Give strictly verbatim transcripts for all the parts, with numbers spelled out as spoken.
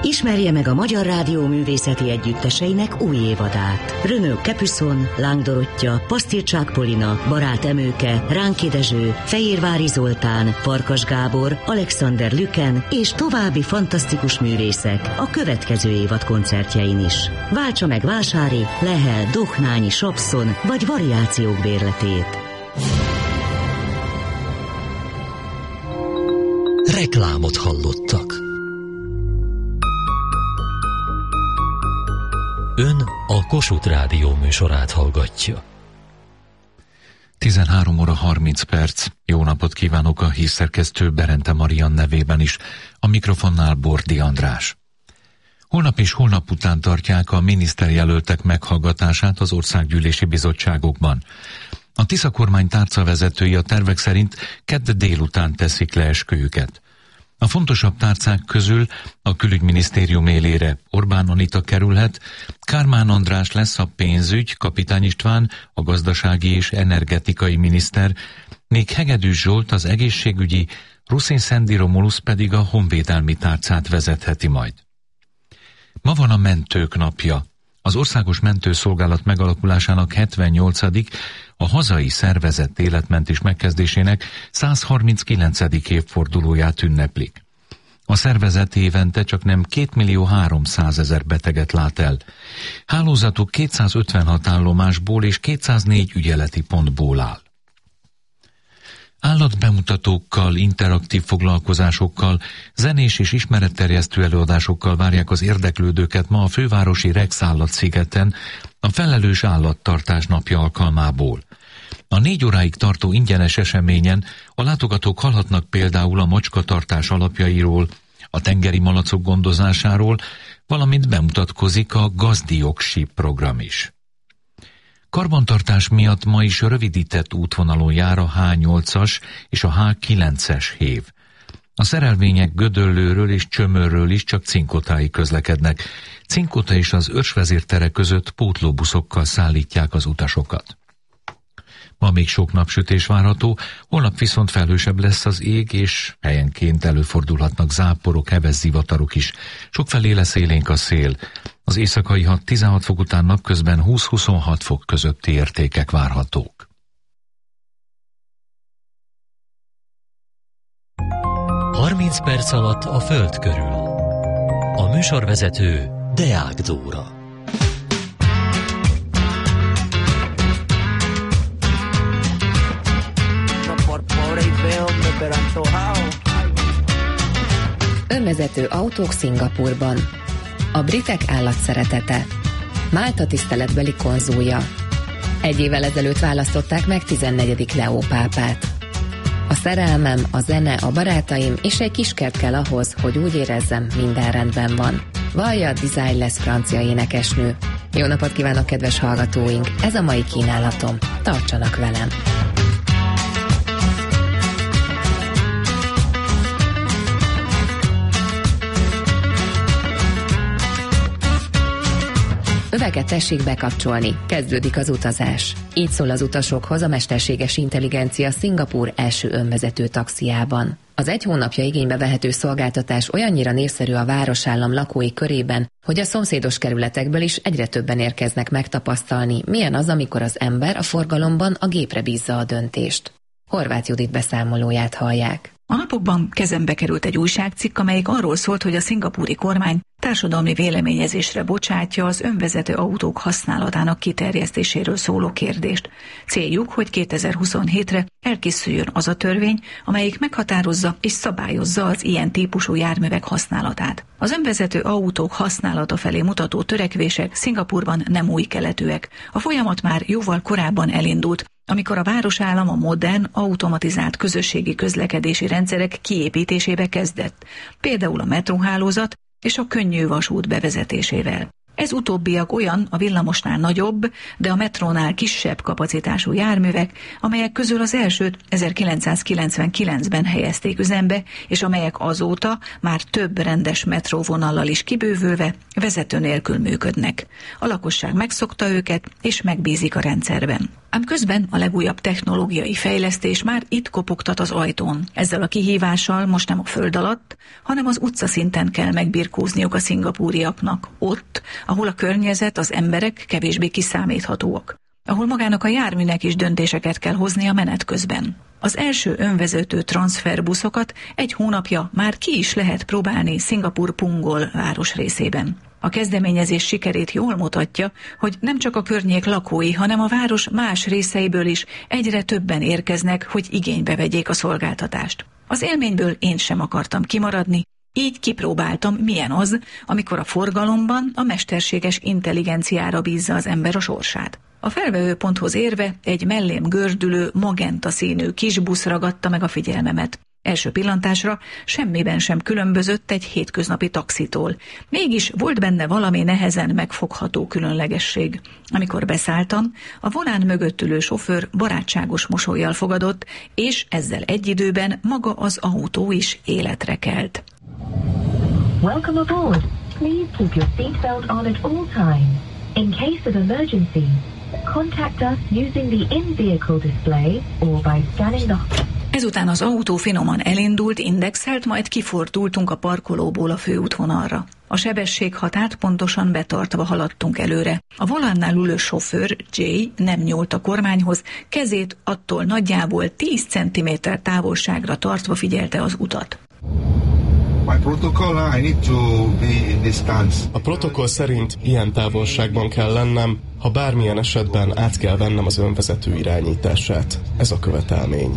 Ismerje meg a Magyar Rádió művészeti együtteseinek új évadát. Renaud Capuçon, Láng Dorottya, Pasztircsák Polina, Barát Emőke, Ránki Dezső, Fejérvári Zoltán, Farkas Gábor, Alexander Lüken és további fantasztikus művészek a következő évad koncertjein is. Váltsa meg Vásári, Lehel, Dohnányi, Sapszon vagy variációk bérletét. Reklámot hallottak. Ön a Kossuth Rádió műsorát hallgatja. tizenhárom óra harminc perc. Jó napot kívánok a hírszerkesztő Berente Marian nevében is. A mikrofonnál Bordi András. Holnap és holnap után tartják a miniszterjelöltek meghallgatását az országgyűlési bizottságokban. A Tisza kormány tárcavezetői a tervek szerint kedd délután teszik le esküjüket. A fontosabb tárcák közül a külügyminisztérium élére Orbán Anita kerülhet, Kármán András lesz a pénzügy, Kapitány István a gazdasági és energetikai miniszter, még Hegedűs Zsolt az egészségügyi, Ruszin Szendi Romulusz pedig a honvédelmi tárcát vezetheti majd. Ma van a mentők napja. Az Országos Mentőszolgálat megalakulásának hetvennyolcadik a hazai szervezett életmentés megkezdésének százharminckilencedik évfordulóját ünneplik. A szervezet évente csak nem két millió háromszázezer beteget lát el. Hálózatuk kétszázötvenhat állomásból és kétszáznégy ügyeleti pontból áll. Állatbemutatókkal, interaktív foglalkozásokkal, zenés és ismeretterjesztő előadásokkal várják az érdeklődőket ma a fővárosi Rex állatszigeten a felelős állattartás napja alkalmából. A négy óráig tartó ingyenes eseményen a látogatók hallhatnak például a macskatartás alapjairól, a tengeri malacok gondozásáról, valamint bemutatkozik a gazdiogsi program is. Karbantartás miatt ma is rövidített útvonalon jár a há nyolcas és a há kilences hév. A szerelvények Gödöllőről és Csömörről is csak Cinkotáig közlekednek. Cinkota és az Őrsvezértere között pótlóbuszokkal szállítják az utasokat. Ma még sok napsütés várható, holnap viszont felhősebb lesz az ég, és helyenként előfordulhatnak záporok, heves zivatarok is. Sokfelé lesz élénk a szél. Az éjszakai hat tizenhat fok után napközben húsz-huszonhat fok közötti értékek várhatók. harminc perc alatt a Föld körül. A műsorvezető Deák Dóra. Önvezető autók Szingapúrban. A britek állatszeretete. Málta tiszteletbeli konzulja. Egy évvel ezelőtt választották meg tizennegyedik Leó pápát. A szerelmem, a zene, a barátaim és egy kiskert kell ahhoz, hogy úgy érezzem, minden rendben van. Vallja Desire lesz francia énekesnő. Jó napot kívánok, kedves hallgatóink! Ez a mai kínálatom. Tartsanak velem! Öveket tessék bekapcsolni, kezdődik az utazás. Így szól az utasokhoz a mesterséges intelligencia Szingapúr első önvezető taxiában. Az egy hónapja igénybe vehető szolgáltatás olyannyira népszerű a városállam lakói körében, hogy a szomszédos kerületekből is egyre többen érkeznek megtapasztalni, milyen az, amikor az ember a forgalomban a gépre bízza a döntést. Horváth Judit beszámolóját hallják. A napokban kezembe került egy újságcikk, amelyik arról szólt, hogy a szingapúri kormány társadalmi véleményezésre bocsátja az önvezető autók használatának kiterjesztéséről szóló kérdést. Céljuk, hogy kétezer-huszonhétre elkészüljön az a törvény, amelyik meghatározza és szabályozza az ilyen típusú járművek használatát. Az önvezető autók használata felé mutató törekvések Szingapúrban nem új keletűek. A folyamat már jóval korábban elindult, amikor a városállam a modern, automatizált közösségi közlekedési rendszerek kiépítésébe kezdett, például a metróhálózat és a könnyű vasút bevezetésével. Ez utóbbiak olyan a villamosnál nagyobb, de a metrónál kisebb kapacitású járművek, amelyek közül az elsőt ezerkilencszázkilencvenkilencben helyezték üzembe, és amelyek azóta már több rendes metróvonallal is kibővülve vezető nélkül működnek. A lakosság megszokta őket, és megbízik a rendszerben. Ám közben a legújabb technológiai fejlesztés már itt kopogtat az ajtón. Ezzel a kihívással most nem a föld alatt, hanem az utcaszinten kell megbirkózniuk a szingapúriaknak. Ott, ahol a környezet, az emberek kevésbé kiszámíthatóak. Ahol magának a járműnek is döntéseket kell hozni a menet közben. Az első önvezető transferbuszokat egy hónapja már ki is lehet próbálni Szingapúr Punggol városrészében. A kezdeményezés sikerét jól mutatja, hogy nem csak a környék lakói, hanem a város más részeiből is egyre többen érkeznek, hogy igénybe vegyék a szolgáltatást. Az élményből én sem akartam kimaradni, így kipróbáltam, milyen az, amikor a forgalomban a mesterséges intelligenciára bízza az ember a sorsát. A felvevőponthoz érve egy mellém gördülő, magenta színű kis busz ragadta meg a figyelmemet. Első pillantásra semmiben sem különbözött egy hétköznapi taxitól. Mégis volt benne valami nehezen megfogható különlegesség. Amikor beszálltam, a volán mögött ülő sofőr barátságos mosollyal fogadott, és ezzel egy időben maga az autó is életre kelt. Welcome aboard. Please keep your seatbelt on at all times. In case of emergency, contact us using the in-vehicle display or by scanning the... Ezután az autó finoman elindult, indexelt, majd kifordultunk a parkolóból a főútvonalra. A sebességhatárt pontosan betartva haladtunk előre. A volánnál ülő sofőr, Jay, nem nyúlt a kormányhoz, kezét attól nagyjából tíz centiméter távolságra tartva figyelte az utat. A protokoll szerint ilyen távolságban kell lennem, ha bármilyen esetben át kell vennem az önvezető irányítását. Ez a követelmény.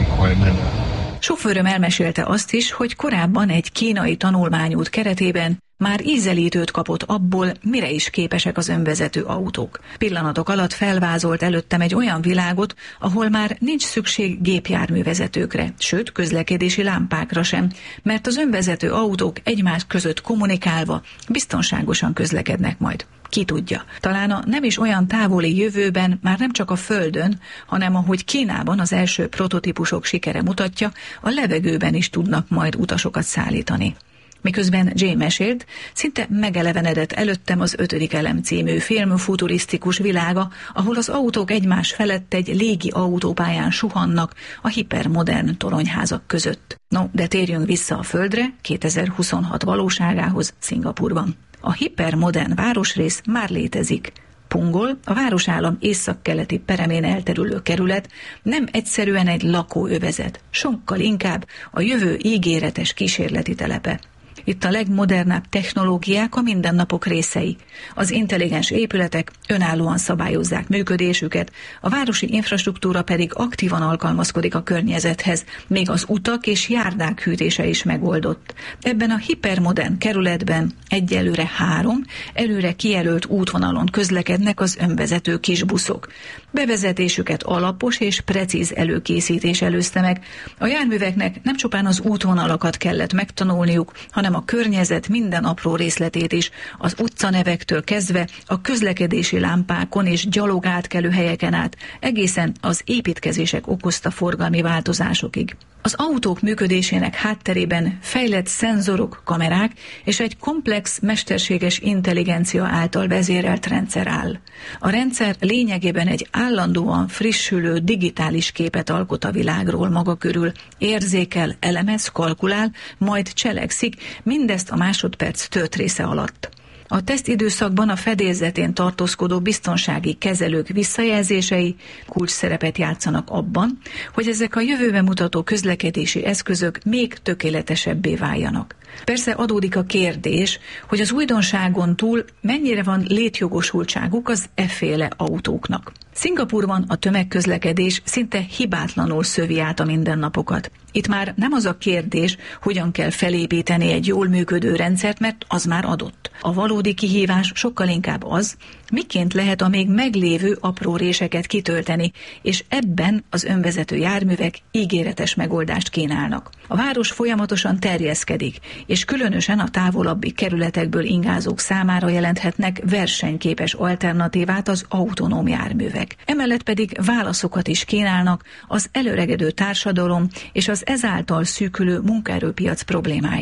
Sofőröm elmesélte azt is, hogy korábban egy kínai tanulmányút keretében már ízelítőt kapott abból, mire is képesek az önvezető autók. Pillanatok alatt felvázolt előttem egy olyan világot, ahol már nincs szükség gépjárművezetőkre, sőt közlekedési lámpákra sem, mert az önvezető autók egymás között kommunikálva biztonságosan közlekednek majd. Ki tudja, talán a nem is olyan távoli jövőben már nem csak a Földön, hanem ahogy Kínában az első prototípusok sikere mutatja, a levegőben is tudnak majd utasokat szállítani. Miközben Jay mesélt, szinte megelevenedett előttem az Ötödik elem című film futurisztikus világa, ahol az autók egymás felett egy légi autópályán suhannak a hipermodern toronyházak között. No, de térjünk vissza a Földre, kétezer-huszonhat valóságához Szingapúrban. A hipermodern városrész már létezik. Punggol, a városállam északkeleti peremén elterülő kerület nem egyszerűen egy lakóövezet, sokkal inkább a jövő ígéretes kísérleti telepe. Itt a legmodernebb technológiák a mindennapok részei. Az intelligens épületek önállóan szabályozzák működésüket, a városi infrastruktúra pedig aktívan alkalmazkodik a környezethez, még az utak és járdák hűtése is megoldott. Ebben a hipermodern kerületben egyelőre három, előre kijelölt útvonalon közlekednek az önvezető kisbuszok. Bevezetésüket alapos és precíz előkészítés előzte meg. A járműveknek nem csupán az útvonalakat kellett megtanulniuk, hanem a környezet minden apró részletét is, az utcanevektől kezdve a közlekedési lámpákon és gyalogátkelő helyeken át, egészen az építkezések okozta forgalmi változásokig. Az autók működésének hátterében fejlett szenzorok, kamerák és egy komplex mesterséges intelligencia által vezérelt rendszer áll. A rendszer lényegében egy állandóan frissülő digitális képet alkot a világról maga körül, érzékel, elemez, kalkulál, majd cselekszik, mindezt a másodperc töltrésze alatt. A tesztidőszakban a fedélzetén tartózkodó biztonsági kezelők visszajelzései kulcs szerepet játszanak abban, hogy ezek a jövőbe mutató közlekedési eszközök még tökéletesebbé váljanak. Persze adódik a kérdés, hogy az újdonságon túl mennyire van létjogosultságuk az efféle autóknak. Szingapúrban a tömegközlekedés szinte hibátlanul szövi át a mindennapokat. Itt már nem az a kérdés, hogyan kell felépíteni egy jól működő rendszert, mert az már adott. A valódi kihívás sokkal inkább az, miként lehet a még meglévő apró réseket kitölteni, és ebben az önvezető járművek ígéretes megoldást kínálnak. A város folyamatosan terjeszkedik, és különösen a távolabbi kerületekből ingázók számára jelenthetnek versenyképes alternatívát az autonóm járművek. Emellett pedig válaszokat is kínálnak az előregedő társadalom és az ezáltal szűkülő munkaerőpiac problémáira.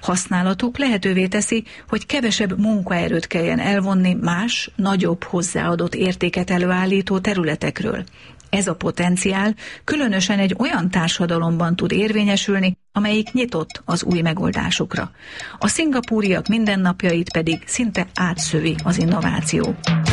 Használatuk lehetővé teszi, hogy kevesebb munkaerőt kelljen elvonni más, nagyobb hozzáadott értéket előállító területekről. Ez a potenciál különösen egy olyan társadalomban tud érvényesülni, amelyik nyitott az új megoldásokra. A szingapúriak mindennapjait pedig szinte átszövi az innováció.